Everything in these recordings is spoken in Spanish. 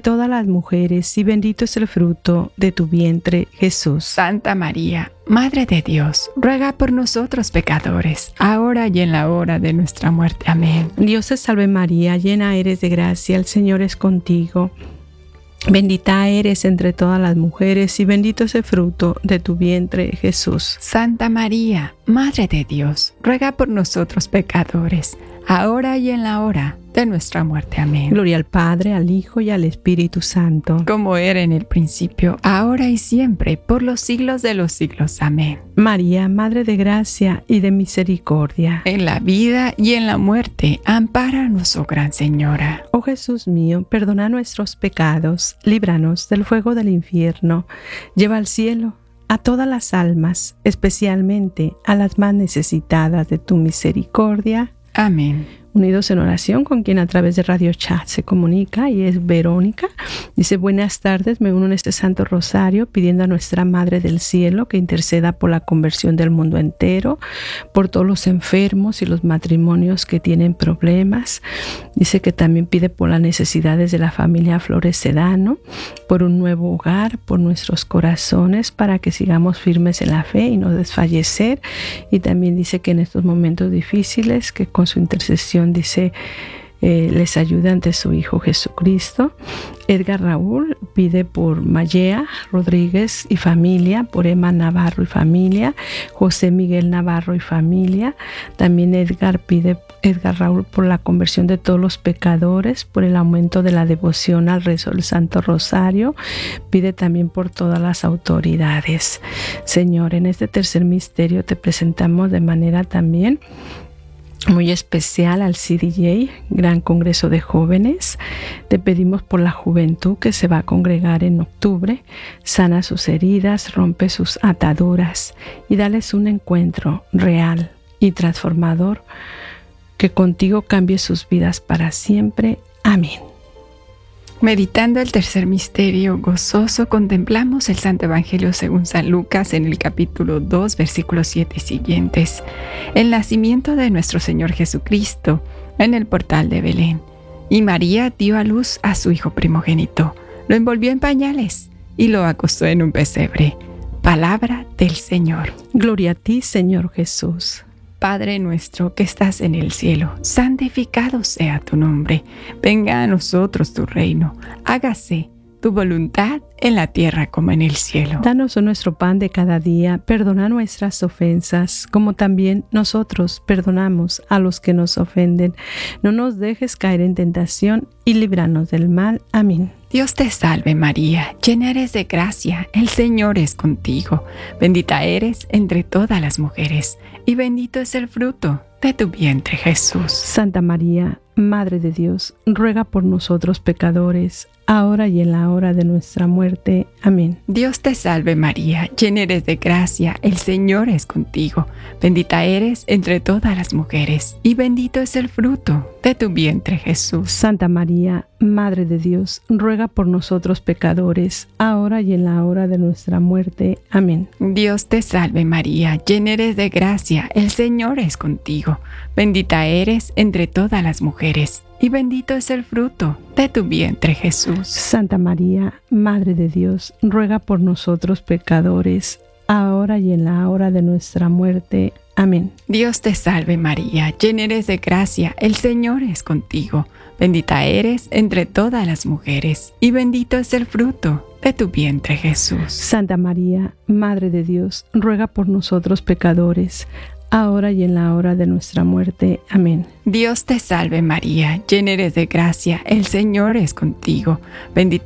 todas las mujeres, y bendito es el fruto de tu vientre, Jesús. Santa María, Madre de Dios, ruega por nosotros pecadores, ahora y en la hora de nuestra muerte. Amén. Dios te salve María, llena eres de gracia, el Señor es contigo. Bendita eres entre todas las mujeres, y bendito es el fruto de tu vientre, Jesús. Santa María, Madre de Dios, ruega por nosotros pecadores, ahora y en la hora de nuestra muerte. Amén. Gloria al Padre, al Hijo y al Espíritu Santo. Como era en el principio, ahora y siempre, por los siglos de los siglos. Amén. María, Madre de gracia y de misericordia. En la vida y en la muerte, ampáranos, oh Gran Señora. Oh Jesús mío, perdona nuestros pecados, líbranos del fuego del infierno, lleva al cielo a todas las almas, especialmente a las más necesitadas de tu misericordia. Amén. Unidos en oración con quien a través de Radio Chat se comunica, y es Verónica. Dice: buenas tardes, me uno en este Santo Rosario pidiendo a nuestra Madre del Cielo que interceda por la conversión del mundo entero, por todos los enfermos y los matrimonios que tienen problemas. Dice que también pide por las necesidades de la familia Flores Sedano, por un nuevo hogar, por nuestros corazones, para que sigamos firmes en la fe y no desfallecer. Y también dice que en estos momentos difíciles, que con su intercesión, dice, les ayuda ante su Hijo Jesucristo. Edgar Raúl pide por Mayea Rodríguez y familia, por Emma Navarro y familia, José Miguel Navarro y familia. También Edgar Raúl por la conversión de todos los pecadores, por el aumento de la devoción al rezo del Santo Rosario. Pide también por todas las autoridades. Señor, en este tercer misterio te presentamos de manera también muy especial al CDJ, Gran Congreso de Jóvenes. Te pedimos por la juventud que se va a congregar en octubre. Sana sus heridas, rompe sus ataduras y dales un encuentro real y transformador que contigo cambie sus vidas para siempre. Amén. Meditando el tercer misterio gozoso, contemplamos el Santo Evangelio según San Lucas en el capítulo 2, versículos 7 y siguientes. El nacimiento de nuestro Señor Jesucristo en el portal de Belén. Y María dio a luz a su hijo primogénito, lo envolvió en pañales y lo acostó en un pesebre. Palabra del Señor. Gloria a ti, Señor Jesús. Padre nuestro que estás en el cielo, santificado sea tu nombre. Venga a nosotros tu reino. Hágase tu voluntad en la tierra como en el cielo. Danos nuestro pan de cada día. Perdona nuestras ofensas, como también nosotros perdonamos a los que nos ofenden. No nos dejes caer en tentación y líbranos del mal. Amén. Dios te salve María, llena eres de gracia, el Señor es contigo. Bendita eres entre todas las mujeres, y bendito es el fruto de tu vientre, Jesús. Santa María, Madre de Dios, ruega por nosotros pecadores, ahora y en la hora de nuestra muerte. Amén. Dios te salve María, llena eres de gracia, el Señor es contigo. Bendita eres entre todas las mujeres, y bendito es el fruto de tu vientre, Jesús. Santa María, Madre de Dios, ruega por nosotros pecadores, ahora y en la hora de nuestra muerte. Amén. Dios te salve María, llena eres de gracia, el Señor es contigo. Bendita eres entre todas las mujeres, y bendito es el fruto de tu vientre, Jesús. Santa María, Madre de Dios, ruega por nosotros pecadores, ahora y en la hora de nuestra muerte. Amén. Dios te salve María, llena eres de gracia, el Señor es contigo. Bendita eres entre todas las mujeres, y bendito es el fruto de tu vientre, Jesús. Santa María, Madre de Dios, ruega por nosotros pecadores, ahora y en la hora de nuestra muerte. Amén. Dios te salve María, llena eres de gracia, el Señor es contigo. Bendito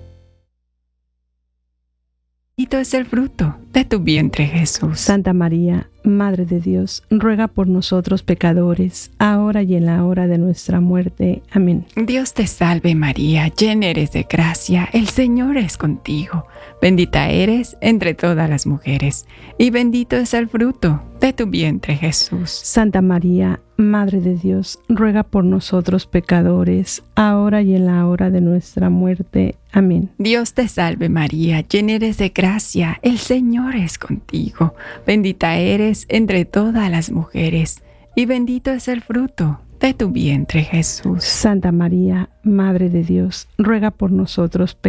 es el fruto de tu vientre, Jesús. Santa María, Madre de Dios, ruega por nosotros pecadores, ahora y en la hora de nuestra muerte. Amén. Dios te salve María, llena eres de gracia, el Señor es contigo. Bendita eres entre todas las mujeres, y bendito es el fruto de tu vientre, Jesús. Santa María, Madre de Dios, ruega por nosotros pecadores, ahora y en la hora de nuestra muerte. Amén. Dios te salve María, llena eres de gracia, el Señor es contigo. Bendita eres entre todas las mujeres, y bendito es el fruto de tu vientre, Jesús. Santa María, Madre de Dios, ruega por nosotros pecadores,